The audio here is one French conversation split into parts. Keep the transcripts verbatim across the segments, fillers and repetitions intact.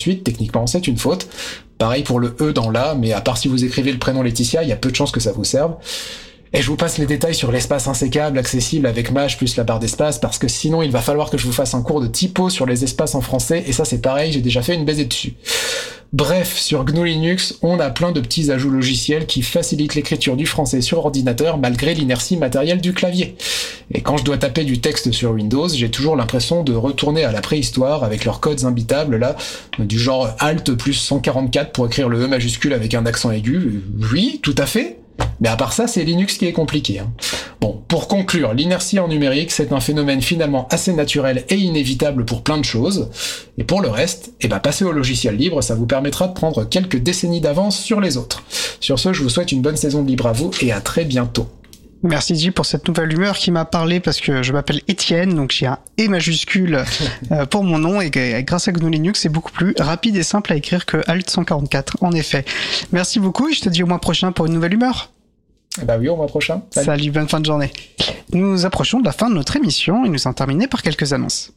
suite, techniquement c'est une faute. Pareil pour le E dans la, mais à part si vous écrivez le prénom Laetitia, il y a peu de chances que ça vous serve. Et je vous passe les détails sur l'espace insécable accessible avec Maj plus la barre d'espace, parce que sinon il va falloir que je vous fasse un cours de typo sur les espaces en français, et ça c'est pareil, j'ai déjà fait une baisée dessus. Bref, sur G N U Linux, on a plein de petits ajouts logiciels qui facilitent l'écriture du français sur ordinateur malgré l'inertie matérielle du clavier. Et quand je dois taper du texte sur Windows, j'ai toujours l'impression de retourner à la préhistoire avec leurs codes imbitables là, du genre Alt plus cent quarante-quatre pour écrire le E majuscule avec un accent aigu. Oui, tout à fait. Mais à part ça, c'est Linux qui est compliqué. Hein. Bon, pour conclure, l'inertie en numérique, c'est un phénomène finalement assez naturel et inévitable pour plein de choses. Et pour le reste, eh ben, passer au logiciel libre, ça vous permettra de prendre quelques décennies d'avance sur les autres. Sur ce, je vous souhaite une bonne saison de libre à vous et à très bientôt. Merci J pour cette nouvelle humeur qui m'a parlé parce que je m'appelle Étienne, donc j'ai un E majuscule euh, pour mon nom et que, grâce à G N U Linux, c'est beaucoup plus rapide et simple à écrire que Alt cent quarante-quatre, en effet. Merci beaucoup et je te dis au mois prochain pour une nouvelle humeur. Bah oui, au mois prochain. Salut. Salut, bonne fin de journée. Nous approchons de la fin de notre émission et nous allons terminer par quelques annonces.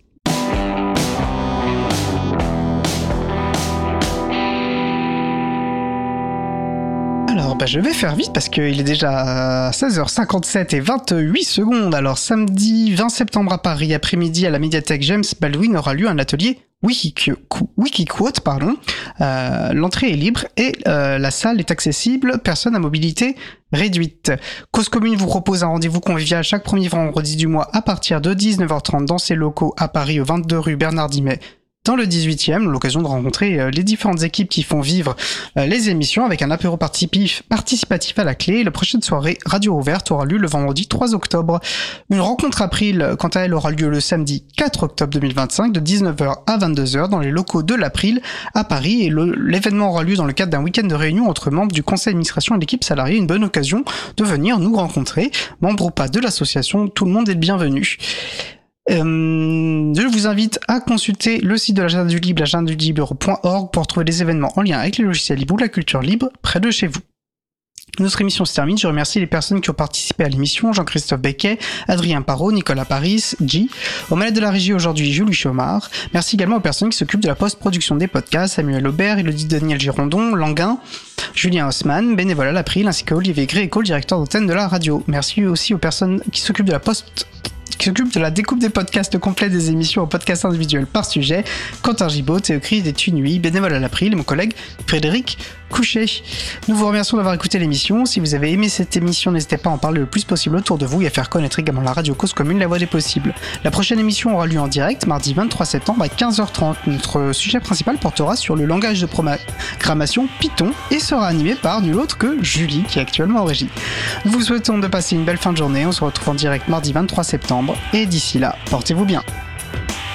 Alors, bah, je vais faire vite parce qu'il est déjà seize heures cinquante-sept et vingt-huit secondes. Alors, samedi vingt septembre à Paris, après-midi, à la médiathèque James Baldwin aura lieu un atelier Wikiquote, pardon. Euh, l'entrée est libre et euh, la salle est accessible, personnes à mobilité réduite. Cause Commune vous propose un rendez-vous convivial chaque premier vendredi du mois à partir de dix-neuf heures trente dans ses locaux à Paris au vingt-deux rue Bernard Dimet. Dans le dix-huitième, l'occasion de rencontrer euh, les différentes équipes qui font vivre euh, les émissions avec un apéro participatif, participatif à la clé. La prochaine soirée radio ouverte aura lieu le vendredi trois octobre. Une rencontre April, quant à elle, aura lieu le samedi quatre octobre deux mille vingt-cinq de dix-neuf heures à vingt-deux heures dans les locaux de l'April à Paris. Et le, l'événement aura lieu dans le cadre d'un week-end de réunion entre membres du conseil d'administration et l'équipe salariée. Une bonne occasion de venir nous rencontrer. Membres ou pas de l'association, tout le monde est le bienvenu. Euh, je vous invite à consulter le site de l'agenda du libre, l'agenda du libre point org, pour trouver des événements en lien avec les logiciels libres ou la culture libre près de chez vous. Notre émission se termine. Je remercie les personnes qui ont participé à l'émission: Jean-Christophe Becquet, Adrien Parot, Nicolas Paris, G. Au manettes de la régie aujourd'hui, Julie Chomard. Merci également aux personnes qui s'occupent de la post-production des podcasts: Samuel Aubert, Elodie Daniel Girondon, Languin, Julien Haussmann, bénévole à l'April, ainsi qu'Olivier Gréco, le directeur d'antenne de la radio. Merci aussi aux personnes qui s'occupent de la post qui s'occupe de la découpe des podcasts complets des émissions en podcasts individuels par sujet: Quentin Gibaud, Théocrise des Tunuis, bénévole à l'April, et mon collègue Frédéric Couchet. Nous vous remercions d'avoir écouté l'émission. Si vous avez aimé cette émission, n'hésitez pas à en parler le plus possible autour de vous et à faire connaître également la radio Cause Commune, la voix des possibles. La prochaine émission aura lieu en direct mardi vingt-trois septembre à quinze heures trente. Notre sujet principal portera sur le langage de programmation Python et sera animé par nul autre que Julie, qui est actuellement en régie. Nous vous souhaitons de passer une belle fin de journée. On se retrouve en direct mardi vingt-trois septembre et d'ici là, portez-vous bien.